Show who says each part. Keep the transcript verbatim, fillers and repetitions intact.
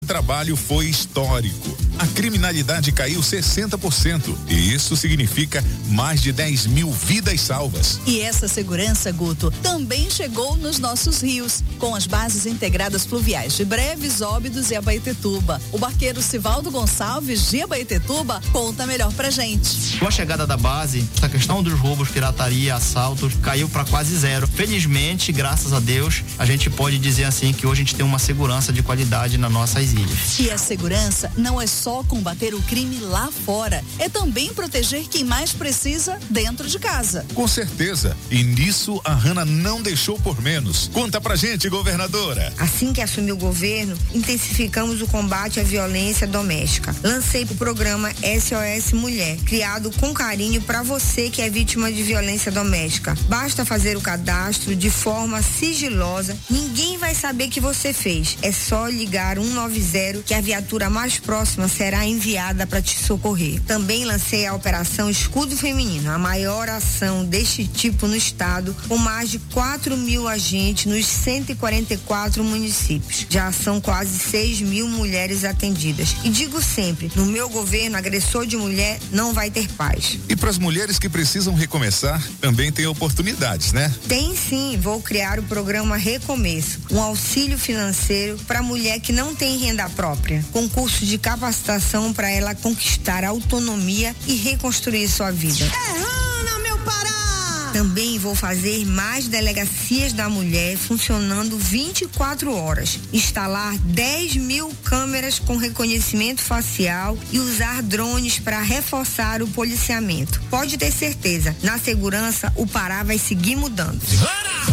Speaker 1: trabalho foi histórico. A criminalidade caiu sessenta por cento e isso significa mais de dez mil vidas salvas.
Speaker 2: E essa segurança, Guto, também chegou nos nossos rios, com as bases integradas fluviais de Breves, Óbidos e Abaetetuba. O barqueiro Sivaldo Gonçalves, de Abaetetuba, conta melhor pra gente.
Speaker 3: Com a chegada da base, a questão dos roubos, pirataria, assaltos, caiu para quase zero. Felizmente, graças a Deus, a gente pode dizer assim que hoje a gente tem uma segurança de qualidade nas nossas ilhas.
Speaker 2: E a segurança não é só combater o crime lá fora, é também proteger quem mais precisa dentro de casa.
Speaker 1: Com certeza. E nisso a Hanna não deixou por menos. Conta pra gente, governadora.
Speaker 4: Assim que assumiu o governo, intensificamos o combate à violência doméstica. Lancei o programa S O S Mulher, criado com carinho para você que é vítima de violência doméstica. Basta fazer o cadastro de forma sigilosa, ninguém vai saber que você fez. É só ligar um nove zero que a viatura mais próxima será enviada para te socorrer. Também lancei a Operação Escudo Feminino, a maior ação deste tipo no estado, com mais de quatro mil agentes nos cento e quarenta e quatro municípios. Já são quase seis mil mulheres atendidas. E digo sempre, no meu governo, agressor de mulher não vai ter paz.
Speaker 1: E para as mulheres que precisam recomeçar, também tem oportunidades, né?
Speaker 4: Tem sim, vou criar o programa Recomeço, um auxílio financeiro para mulher que não tem renda própria, concurso de capacitação para ela conquistar autonomia e reconstruir sua vida.
Speaker 5: É Hanna, meu Pará!
Speaker 4: Também vou fazer mais delegacias da mulher funcionando vinte e quatro horas, instalar dez mil câmeras com reconhecimento facial e usar drones para reforçar o policiamento. Pode ter certeza, na segurança o Pará vai seguir mudando.